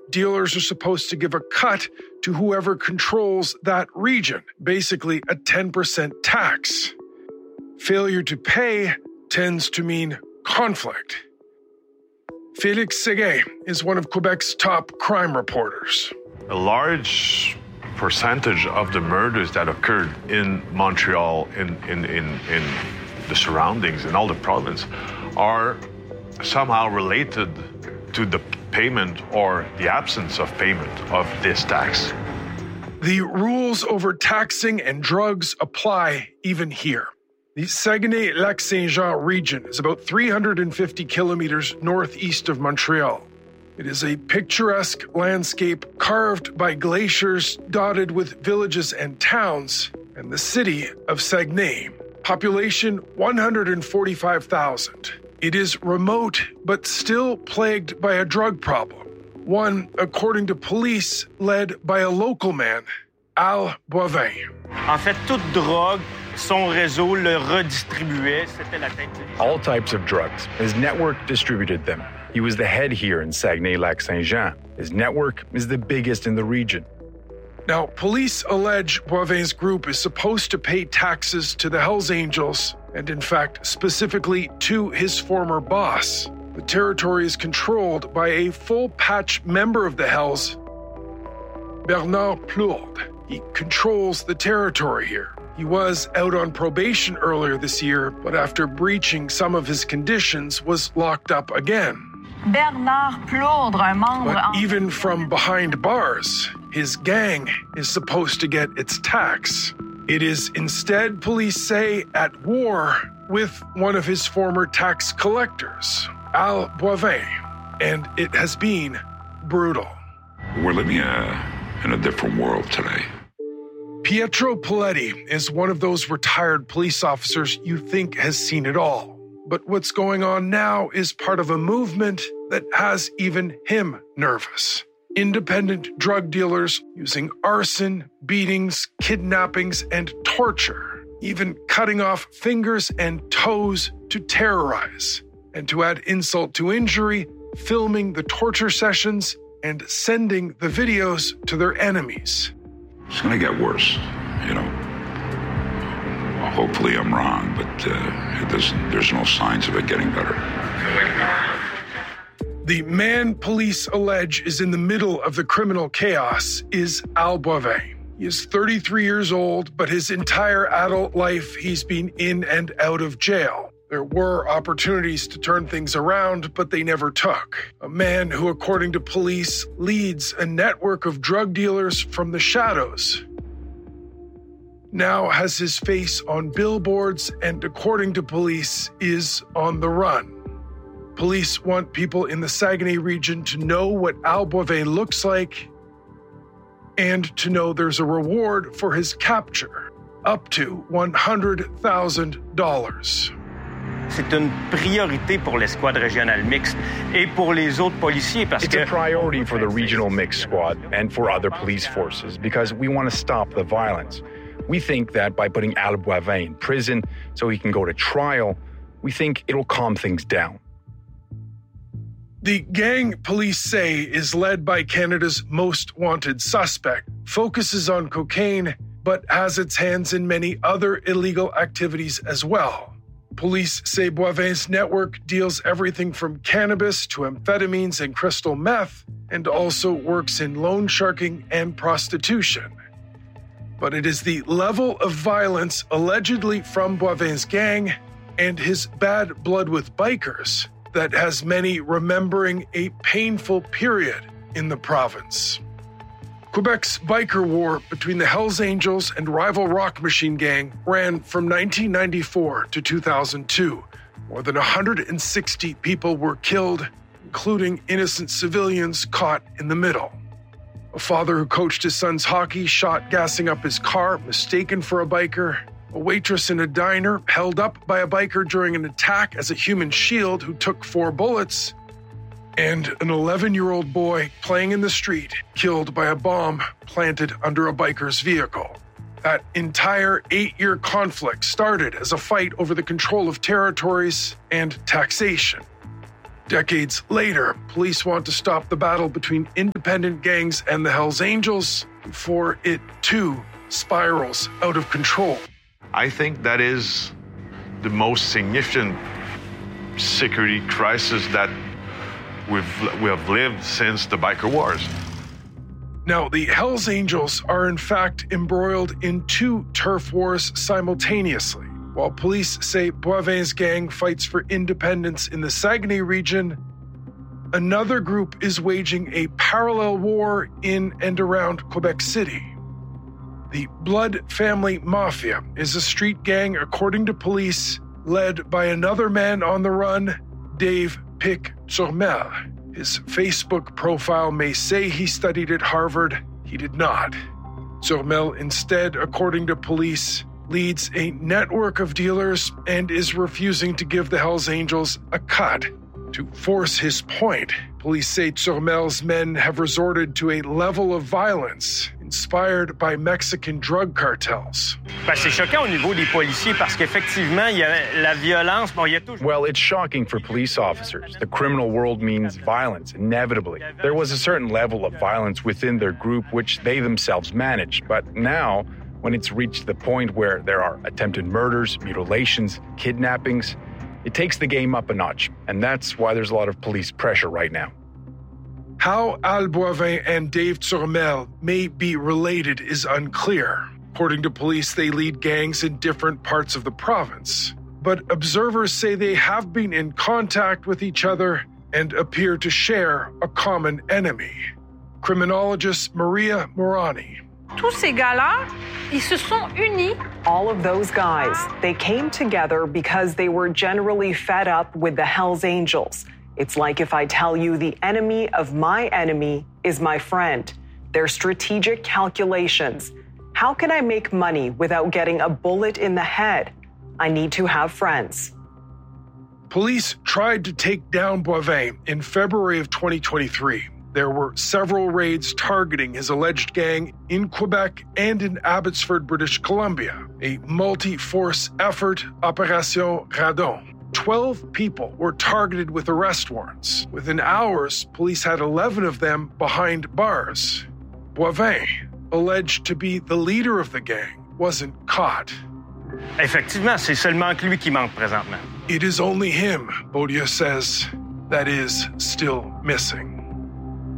dealers are supposed to give a cut to whoever controls that region, basically a 10% tax. Failure to pay tends to mean conflict. Félix Séguin is one of Quebec's top crime reporters. A large percentage of the murders that occurred in Montreal, in the surroundings, in all the province, are somehow related to the payment or the absence of payment of this tax. The rules over taxing and drugs apply even here. The Saguenay-Lac-Saint-Jean region is about 350 kilometers northeast of Montreal. It is a picturesque landscape carved by glaciers, dotted with villages and towns, and the city of Saguenay. Population 145,000. It is remote, but still plagued by a drug problem. One, according to police, led by a local man, Al Boivin. En fait, toute drogue, son réseau le redistribuait. C'était la tête. All types of drugs. His network distributed them. He was the head here in Saguenay-Lac-Saint-Jean. His network is the biggest in the region. Now, police allege Boivin's group is supposed to pay taxes to the Hells Angels, and in fact, specifically to his former boss. The territory is controlled by a full-patch member of the Hells, Bernard Plourde. He controls the territory here. He was out on probation earlier this year, but after breaching some of his conditions, was locked up again. Bernard Plourde, un membre... But even from behind bars, his gang is supposed to get its tax. It is instead, police say, at war with one of his former tax collectors, Al Boivin, and it has been brutal. We're living in a different world today. Pietro Paletti is one of those retired police officers you think has seen it all. But what's going on now is part of a movement that has even him nervous. Independent drug dealers using arson, beatings, kidnappings, and torture, even cutting off fingers and toes to terrorize. And to add insult to injury, filming the torture sessions and sending the videos to their enemies. It's going to get worse, you know. Hopefully I'm wrong, but there's no signs of it getting better. The man police allege is in the middle of the criminal chaos is Al Boivin. He is 33 years old, but his entire adult life he's been in and out of jail. There were opportunities to turn things around, but they never took. A man who, according to police, leads a network of drug dealers from the shadows, now has his face on billboards and, according to police, is on the run. Police want people in the Saguenay region to know what Al Boivin looks like and to know there's a reward for his capture, up to $100,000. C'est une priorité pour l'escouade régionale mixte et pour les autres policiers parce It's a priority for the regional mixed squad and for other police forces because we want to stop the violence. We think that by putting Al Boivin in prison so he can go to trial, we think it'll calm things down. The gang, police say, is led by Canada's most wanted suspect, focuses on cocaine, but has its hands in many other illegal activities as well. Police say Boivin's network deals everything from cannabis to amphetamines and crystal meth, and also works in loan sharking and prostitution. But it is the level of violence allegedly from Boivin's gang and his bad blood with bikers that has many remembering a painful period in the province. Quebec's biker war between the Hells Angels and rival Rock Machine Gang ran from 1994 to 2002. More than 160 people were killed, including innocent civilians caught in the middle. A father who coached his son's hockey shot gassing up his car, mistaken for a biker. A waitress in a diner held up by a biker during an attack as a human shield who took 4 bullets. And an 11-year-old boy playing in the street killed by a bomb planted under a biker's vehicle. That entire 8-year conflict started as a fight over the control of territories and taxation. Decades later, police want to stop the battle between independent gangs and the Hells Angels before it, too, spirals out of control. I think that is the most significant security crisis that we have lived since the biker wars. Now, the Hells Angels are in fact embroiled in two turf wars simultaneously. While police say Boivein's gang fights for independence in the Saguenay region, another group is waging a parallel war in and around Quebec City. The Blood Family Mafia is a street gang, according to police, led by another man on the run, Dave Pic Turmel. His Facebook profile may say he studied at Harvard. He did not. Turmel instead, according to police, leads a network of dealers and is refusing to give the Hells Angels a cut. To force his point, police say Turmel's men have resorted to a level of violence inspired by Mexican drug cartels. C'est choquant au niveau des policiers parce qu'effectivement, il y a la violence. Bon, il y a toujours... Well, it's shocking for police officers. The criminal world means violence, inevitably. There was a certain level of violence within their group which they themselves managed. But now, when it's reached the point where there are attempted murders, mutilations, kidnappings, it takes the game up a notch. And that's why there's a lot of police pressure right now. How Al Boivin and Dave Turmel may be related is unclear. According to police, they lead gangs in different parts of the province. But observers say they have been in contact with each other and appear to share a common enemy. Criminologist Maria Morani. Tous ces gars-là, ils se sont unis. All of those guys, they came together because they were generally fed up with the Hells Angels. It's like if I tell you the enemy of my enemy is my friend. They're strategic calculations. How can I make money without getting a bullet in the head? I need to have friends. Police tried to take down Boivin in February of 2023. There were several raids targeting his alleged gang in Quebec and in Abbotsford, British Columbia. A multi-force effort, Opération Radon. 12 people were targeted with arrest warrants. Within hours, police had 11 of them behind bars. Boivin, alleged to be the leader of the gang, wasn't caught. Effectivement, c'est seulement lui qui manque présentement. It is only him, Beaulieu says, that is still missing.